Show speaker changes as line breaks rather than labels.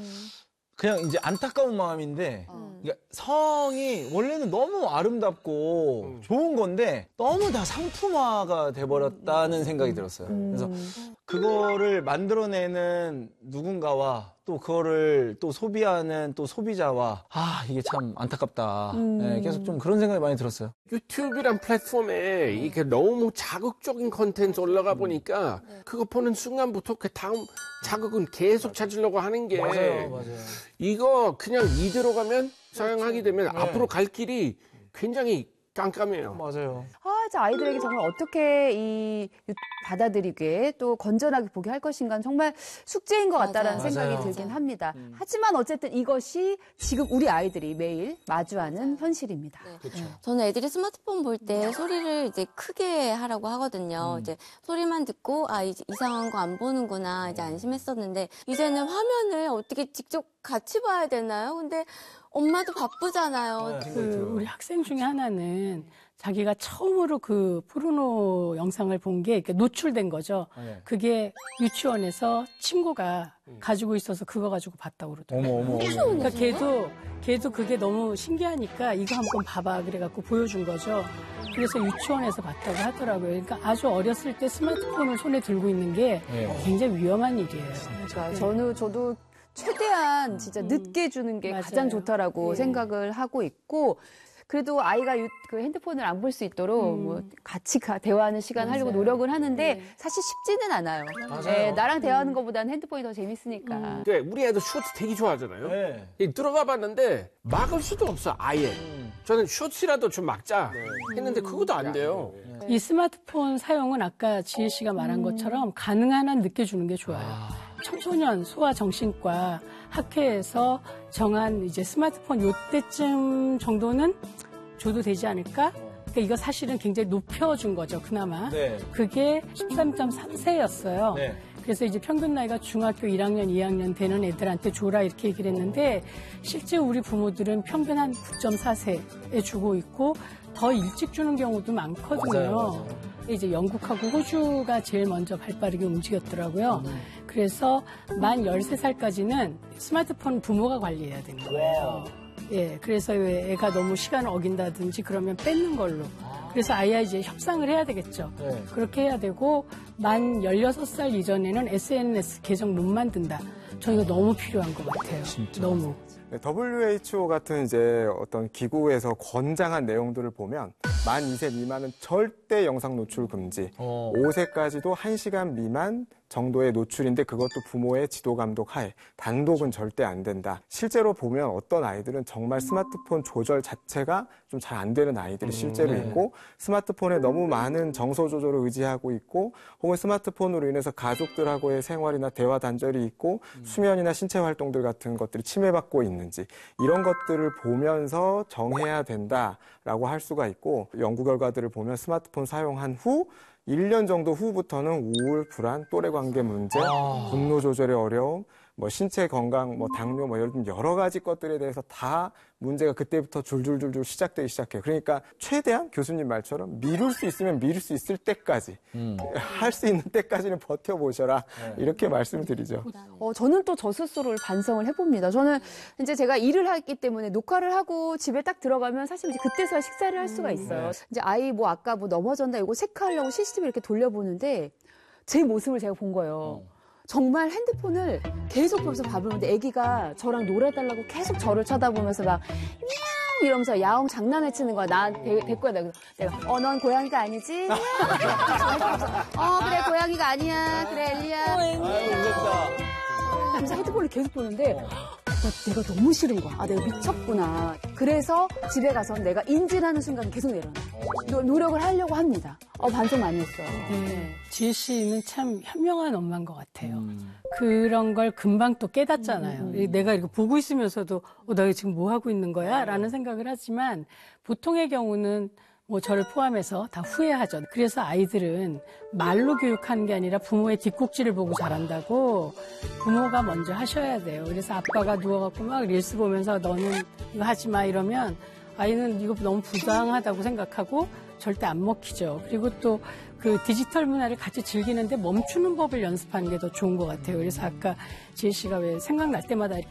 그냥 이제 안타까운 마음인데 그러니까 성이 원래는 너무 아름답고 좋은 건데 너무 다 상품화가 돼버렸다는 생각이 들었어요. 그래서 그거를 만들어내는 누군가와 또 그거를 또 소비하는 또 소비자와 이게 참 안타깝다. 네, 계속 좀 그런 생각이 많이 들었어요.
유튜브란 플랫폼에 이게 너무 자극적인 콘텐츠 올라가 보니까 그거 보는 순간부터 그 다음 자극은 계속 찾으려고 하는 게
맞아요.
이거 그냥 이대로 가면 사용하게 되면 앞으로 갈 길이 굉장히 깜깜해요.
맞아요.
이제 아이들에게 정말 어떻게 받아들이게 또 건전하게 보게 할 것인가는 정말 숙제인 것 같다라는 생각이 들긴 합니다. 하지만 어쨌든 이것이 지금 우리 아이들이 매일 마주하는 현실입니다.
네. 그렇죠. 저는 애들이 스마트폰 볼 때 소리를 이제 크게 하라고 하거든요. 이제 소리만 듣고 이제 이상한 거 안 보는구나 이제 안심했었는데 이제는 화면을 어떻게 직접 같이 봐야 되나요? 근데 엄마도 바쁘잖아요.
우리 학생 중에 하나는 자기가 처음으로 그 포르노 영상을 본 게 노출된 거죠. 그게 유치원에서 친구가 가지고 있어서 그거 가지고 봤다고 그러더라고요.
어머.
그러니까 걔도 그게 너무 신기하니까 이거 한번 봐봐 그래갖고 보여준 거죠. 그래서 유치원에서 봤다고 하더라고요. 그러니까 아주 어렸을 때 스마트폰을 손에 들고 있는 게 굉장히 위험한 일이에요.
그러니까 저도 최대한 진짜 늦게 주는 게
맞아요.
가장 좋다라고 생각을 하고 있고 그래도 아이가 그 핸드폰을 안 볼 수 있도록 뭐 같이 대화하는 시간 하려고 노력을 하는데 사실 쉽지는 않아요. 네, 나랑 대화하는 것보다는 핸드폰이 더 재밌으니까.
네, 우리 애도 쇼츠 되게 좋아하잖아요. 네. 들어가 봤는데 막을 수도 없어 아예. 저는 쇼츠라도 좀 막자 했는데 그것도 안 돼요.
이 스마트폰 사용은 아까 지혜 씨가 말한 것처럼 가능한 한 늦게 주는 게 좋아요. 청소년 소아정신과 학회에서 정한 이제 스마트폰 요때쯤 정도는 줘도 되지 않을까? 그러니까 이거 사실은 굉장히 높여준 거죠, 그나마.
네.
그게 13.3세였어요.
네.
그래서 이제 평균 나이가 중학교 1학년, 2학년 되는 애들한테 줘라 이렇게 얘기를 했는데 실제 우리 부모들은 평균 한 9.4세에 주고 있고 더 일찍 주는 경우도 많거든요.
맞아요.
이제 영국하고 호주가 제일 먼저 발빠르게 움직였더라고요. 그래서 만 13살까지는 스마트폰 부모가 관리해야 되는 거예요. 예, 그래서 왜 애가 너무 시간을 어긴다든지 그러면 뺏는 걸로. 그래서 아이와 이제 협상을 해야 되겠죠. 그렇게 해야 되고 만 16살 이전에는 SNS 계정 못 만든다. 저는 이거 너무 필요한 것 같아요.
진짜.
너무.
네, WHO 같은 이제 어떤 기구에서 권장한 내용들을 보면 만 2세 미만은 절대 영상 노출 금지, 5세까지도 1시간 미만 정도의 노출인데 그것도 부모의 지도 감독 하에 단독은 절대 안 된다. 실제로 보면 어떤 아이들은 정말 스마트폰 조절 자체가 좀 잘 안 되는 아이들이 실제로 있고 스마트폰에 너무 많은 정서 조절을 의지하고 있고 혹은 스마트폰으로 인해서 가족들하고의 생활이나 대화 단절이 있고 수면이나 신체 활동들 같은 것들이 침해받고 있는지 이런 것들을 보면서 정해야 된다라고 할 수가 있고 연구 결과들을 보면 스마트폰 사용한 후 1년 정도 후부터는 우울, 불안, 또래 관계 문제, 분노 조절의 어려움, 뭐 신체 건강, 뭐 당뇨, 뭐 여러 가지 것들에 대해서 다 문제가 그때부터 줄줄줄줄 시작되기 시작해요. 그러니까 최대한 교수님 말처럼 미룰 수 있으면 미룰 수 있을 때까지 할 수 있는 때까지는 버텨보셔라 이렇게 말씀을 드리죠.
저는 또 저 스스로를 반성을 해봅니다. 저는 이제 제가 일을 하기 때문에 녹화를 하고 집에 딱 들어가면 사실 이제 그때서야 식사를 할 수가 있어요. 이제 아이 뭐 아까 뭐 넘어졌나 이거 체크하려고 CCTV 이렇게 돌려보는데 제 모습을 제가 본 거예요. 정말 핸드폰을 계속 보면서 밥을 먹는데 아기가 저랑 놀아달라고 계속 저를 쳐다보면서 막 미야옹 이러면서 야옹 장난을 치는 거야. 나한테 데리고 내가 넌 고양이가 아니지? 그래 고양이가 아니야. 그래 엘리야. 그래서 핸드폰을 계속 보는데 내가 너무 싫은 거야. 내가 미쳤구나. 그래서 집에 가서 내가 인지하는 순간 계속 내려놔. 노력을 하려고 합니다. 반성 많이 했어요.
지혜 씨는 참 현명한 엄마인 것 같아요. 그런 걸 금방 또 깨닫잖아요. 내가 이렇게 보고 있으면서도 나 지금 뭐 하고 있는 거야? 라는 생각을 하지만 보통의 경우는 뭐 저를 포함해서 다 후회하죠. 그래서 아이들은 말로 교육하는 게 아니라 부모의 뒷꼭지를 보고 자란다고 부모가 먼저 하셔야 돼요. 그래서 아빠가 누워갖고 막 릴스 보면서 너는 이거 하지 마 이러면 아이는 이거 너무 부당하다고 생각하고 절대 안 먹히죠. 그리고 또 그 디지털 문화를 같이 즐기는데 멈추는 법을 연습하는 게 더 좋은 것 같아요. 그래서 아까 지혜 씨가 왜 생각날 때마다